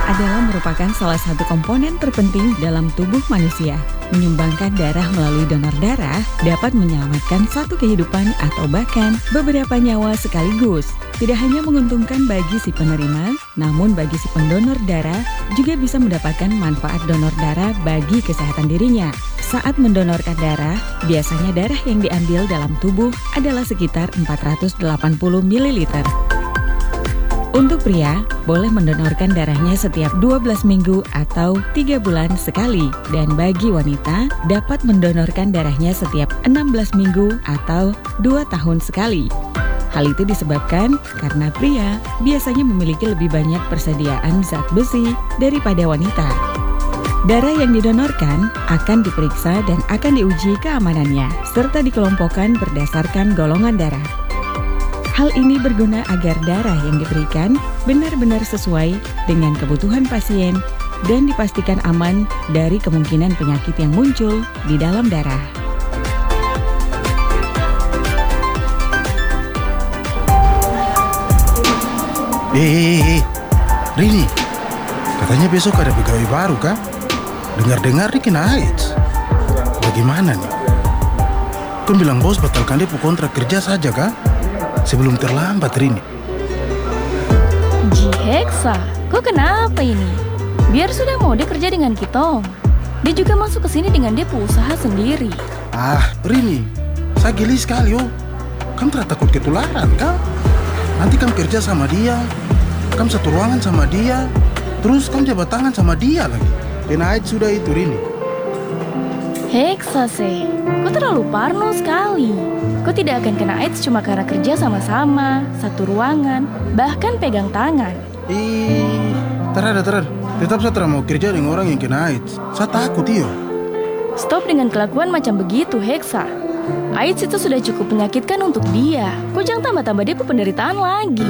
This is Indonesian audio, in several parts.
adalah merupakan salah satu komponen terpenting dalam tubuh manusia. Menyumbangkan darah melalui donor darah dapat menyelamatkan satu kehidupan atau bahkan beberapa nyawa sekaligus. Tidak hanya menguntungkan bagi si penerima, namun bagi si pendonor darah juga bisa mendapatkan manfaat donor darah bagi kesehatan dirinya. Saat mendonorkan darah, biasanya darah yang diambil dalam tubuh adalah sekitar 480 ml. Untuk pria, boleh mendonorkan darahnya setiap 12 minggu atau 3 bulan sekali. Dan bagi wanita, dapat mendonorkan darahnya setiap 16 minggu atau 2 tahun sekali. Hal itu disebabkan karena pria biasanya memiliki lebih banyak persediaan zat besi daripada wanita. Darah yang didonorkan akan diperiksa dan akan diuji keamanannya, serta dikelompokkan berdasarkan golongan darah. Hal ini berguna agar darah yang diberikan benar-benar sesuai dengan kebutuhan pasien dan dipastikan aman dari kemungkinan penyakit yang muncul di dalam darah. Rini, katanya besok ada pegawai baru kah? Dengar-dengar dia kena AIDS. Bagaimana nih? Kan bilang bos batalkan dia kontrak kerja saja kah? Sebelum terlambat, Rini. Ji Heksa, kok kenapa ini? Biar sudah mau dia kerja dengan kita. Dia juga masuk ke sini dengan dia usaha sendiri. Rini, saya geli sekali Kamu takut ketularan kah? Nanti kamu kerja sama dia, kamu satu ruangan sama dia, terus kamu jabat tangan sama dia lagi. Kena AIDS sudah itu, Rini. Heksa sih, kau terlalu parno sekali. Kau tidak akan kena AIDS cuma karena kerja sama-sama, satu ruangan, bahkan pegang tangan. Terada. Tetap saya mau kerja dengan orang yang kena AIDS. Saya takut, iyo. Stop dengan kelakuan macam begitu, Heksa. AIDS itu sudah cukup menyakitkan untuk dia. Kau jangan tambah-tambah dia penderitaan lagi.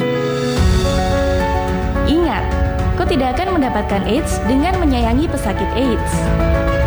Ingat, kau tidak akan mendapatkan AIDS dengan menyayangi pesakit AIDS.